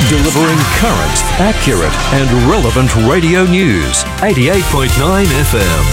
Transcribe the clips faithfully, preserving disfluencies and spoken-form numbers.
delivering current, accurate and relevant radio news. eighty-eight point nine F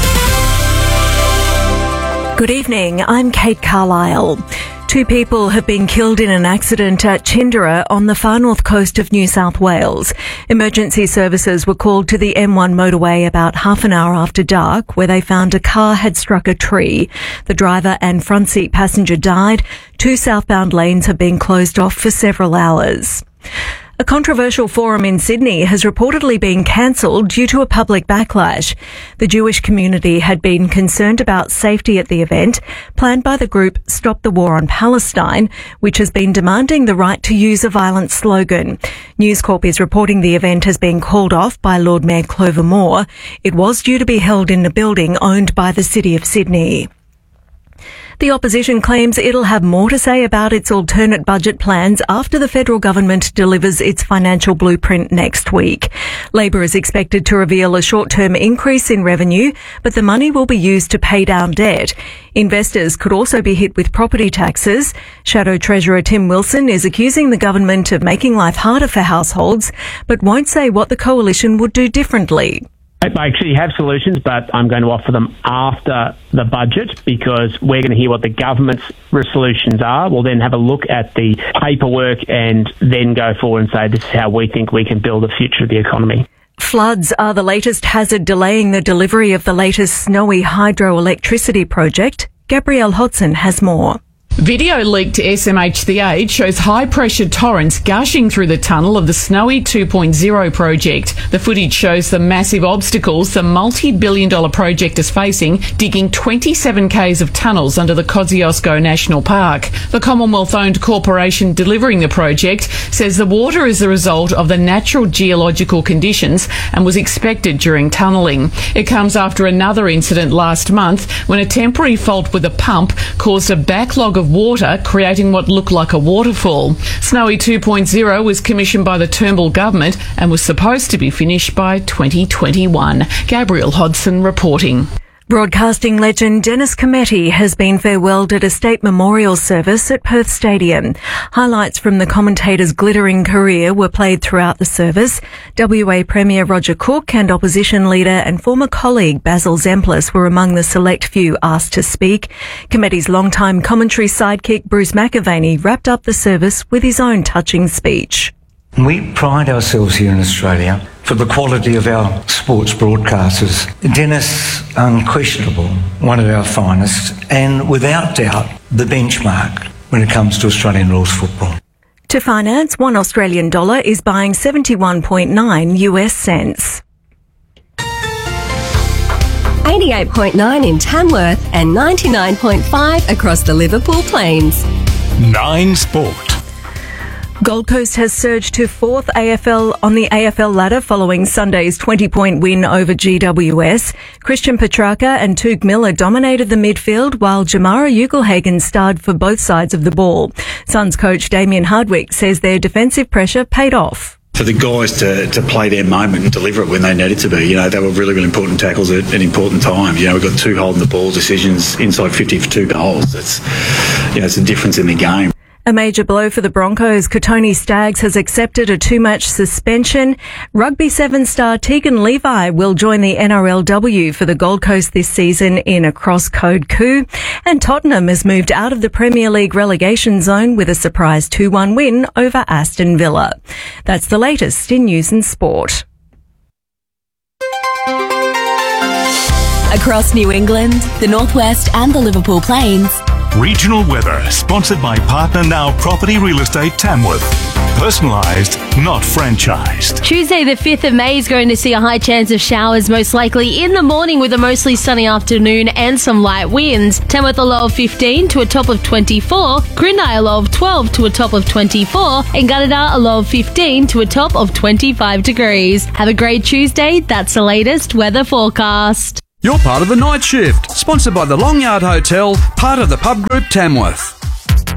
M. Good evening, I'm Kate Carlisle. Two people have been killed in an accident at Chindera on the far north coast of New South Wales. Emergency services were called to the M one motorway about half an hour after dark, where they found a car had struck a tree. The driver and front seat passenger died. Two southbound lanes have been closed off for several hours. A controversial forum in Sydney has reportedly been cancelled due to a public backlash. The Jewish community had been concerned about safety at the event, planned by the group Stop the War on Palestine, which has been demanding the right to use a violent slogan. News Corp is reporting the event has been called off by Lord Mayor Clover Moore. It was due to be held in a building owned by the City of Sydney. The opposition claims it'll have more to say about its alternate budget plans after the federal government delivers its financial blueprint next week. Labor is expected to reveal a short-term increase in revenue, but the money will be used to pay down debt. Investors could also be hit with property taxes. Shadow Treasurer Tim Wilson is accusing the government of making life harder for households, but won't say what the coalition would do differently. I actually have solutions, but I'm going to offer them after the budget because we're going to hear what the government's solutions are. We'll then have a look at the paperwork and then go forward and say this is how we think we can build the future of the economy. Floods are the latest hazard delaying the delivery of the latest Snowy hydroelectricity project. Gabrielle Hodson has more. Video leaked to S M H The Age shows high-pressure torrents gushing through the tunnel of the Snowy two point oh project. The footage shows the massive obstacles the multi-billion dollar project is facing, digging twenty-seven kays of tunnels under the Kosciuszko National Park. The Commonwealth-owned corporation delivering the project says the water is the result of the natural geological conditions and was expected during tunnelling. It comes after another incident last month when a temporary fault with a pump caused a backlog of water, creating what looked like a waterfall. Snowy two point oh was commissioned by the Turnbull government and was supposed to be finished by twenty twenty-one. Gabrielle Hodson reporting. Broadcasting legend Dennis Cometti has been farewelled at a state memorial service at Perth Stadium. Highlights from the commentator's glittering career were played throughout the service. W A Premier Roger Cook and opposition leader and former colleague Basil Zemplis were among the select few asked to speak. Cometti's longtime commentary sidekick Bruce McAvaney wrapped up the service with his own touching speech. We pride ourselves here in Australia for the quality of our sports broadcasters. Dennis, unquestionable, one of our finest, and without doubt, the benchmark when it comes to Australian rules football. To finance, one Australian dollar is buying seventy-one point nine US cents. eighty-eight point nine in Tamworth and ninety-nine point five across the Liverpool Plains. Nine Sport. Gold Coast has surged to fourth A F L on the A F L ladder following Sunday's twenty-point win over G W S. Christian Petrarca and Tug Miller dominated the midfield, while Jamara Ugelhagen starred for both sides of the ball. Suns coach Damien Hardwick says their defensive pressure paid off. For the guys to, to play their moment and deliver it when they needed to be, you know, they were really, really important tackles at an important time. You know, we've got two holding the ball decisions inside fifty for two goals. It's, you know, it's a difference in the game. A major blow for the Broncos. Kotoni Staggs has accepted a two-match suspension. Rugby Seven star Tegan Levi will join the N R L W for the Gold Coast this season in a cross-code coup. And Tottenham has moved out of the Premier League relegation zone with a surprise two one win over Aston Villa. That's the latest in news and sport. Across New England, the Northwest and the Liverpool Plains. Regional weather, sponsored by Partner Now Property Real Estate Tamworth. Personalised, not franchised. Tuesday the fifth of May is going to see a high chance of showers, most likely in the morning with a mostly sunny afternoon and some light winds. Tamworth a low of fifteen to a top of twenty-four, Grindai a low of twelve to a top of twenty-four, and Gunnedah a low of fifteen to a top of twenty-five degrees. Have a great Tuesday. That's the latest weather forecast. You're part of the night shift, sponsored by the Long Yard Hotel, part of the Pub Group Tamworth.